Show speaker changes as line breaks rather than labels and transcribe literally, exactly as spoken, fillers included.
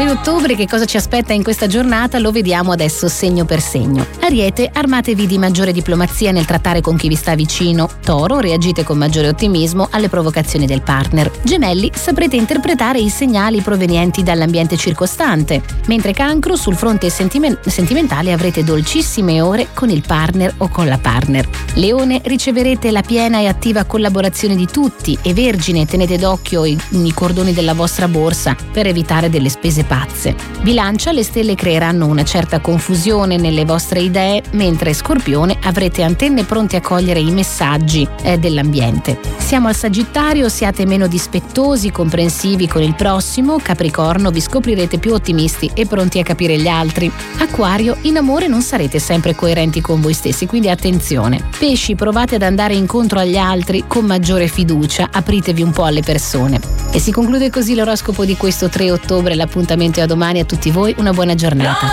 tre ottobre che cosa ci aspetta in questa giornata lo vediamo adesso segno per segno. Ariete, armatevi di maggiore diplomazia nel trattare con chi vi sta vicino. Toro, reagite con maggiore ottimismo alle provocazioni del partner. Gemelli, saprete interpretare i segnali provenienti dall'ambiente circostante. Mentre Cancro, sul fronte sentime- sentimentale avrete dolcissime ore con il partner o con la partner. Leone, riceverete la piena e attiva collaborazione di tutti e Vergine, tenete d'occhio i, i cordoni della vostra borsa per evitare delle spese pazze. Bilancia, le stelle creeranno una certa confusione nelle vostre idee, mentre Scorpione avrete antenne pronte a cogliere i messaggi eh, dell'ambiente. Siamo al Sagittario, siate meno dispettosi, comprensivi con il prossimo. Capricorno, vi scoprirete più ottimisti e pronti a capire gli altri. Acquario, in amore non sarete sempre coerenti con voi stessi, quindi attenzione. Pesci, provate ad andare incontro agli altri con maggiore fiducia, apritevi un po' alle persone. E si conclude così l'oroscopo di questo tre ottobre, l'appuntamento è a domani, a tutti voi una buona giornata.